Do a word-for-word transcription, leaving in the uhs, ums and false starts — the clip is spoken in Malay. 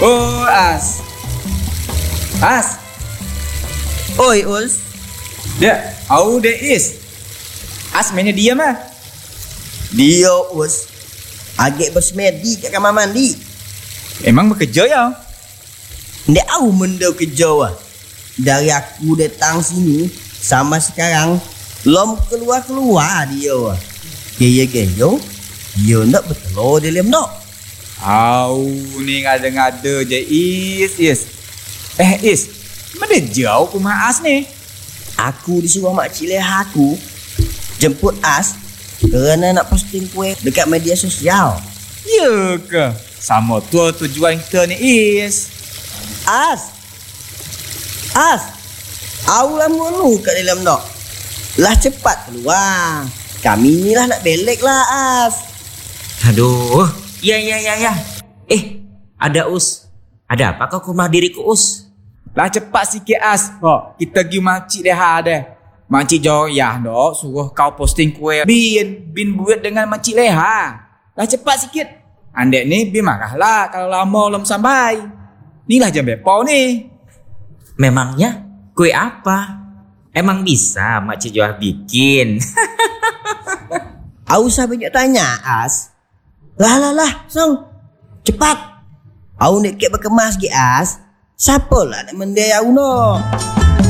Oh, As. As. Oi, Us. Dia, how there is? As mainnya diam ah. Dia, Us. Agak bersemedi kat kamar mandi. Emang bekerja ya? Ndak tahu benda kerja lah. Dari aku datang sini sama sekarang lom keluar-keluar dia lah. Gaya-gaya dia nak bertelur dalam nak. Au, ni ngada-ngada je Is, Is. Eh, Is. Mana jauh ke rumah As ni? Aku disuruh makcik leha aku jemput As kerana nak posting kuih dekat media sosial. Ya ke? Sama tu tujuan kita ni Is. As. As. Awak lama lu kat dalam nak. Lah cepat keluar. Kami ni lah nak belek lah As. Aduh. Ya, ya, ya, ya. Eh, ada Us. Ada apa kau ke rumah diriku, Us? Lah cepat sikit As. Oh, kita pergi makcik Leha dah. Makcik Joyah dok suruh kau posting kuih bin bin buat dengan makcik Leha. Lah cepat sikit. Andek ni bin marahlah kalau lama belum sampai. Inilah jam bepau ni. Memangnya kue apa? Emang bisa Makcik Joah bikin? Aku usah banyak tanya As. Lah lah lah, Song. Cepat. Aku nak kek berkemas ke As. Siapa lah nak mendai aku nak?